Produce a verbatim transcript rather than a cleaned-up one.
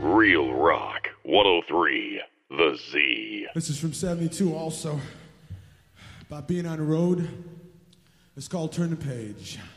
Real Rock one oh three, The Z. This is from seventy-two also. About being on the road. It's called Turn the Page.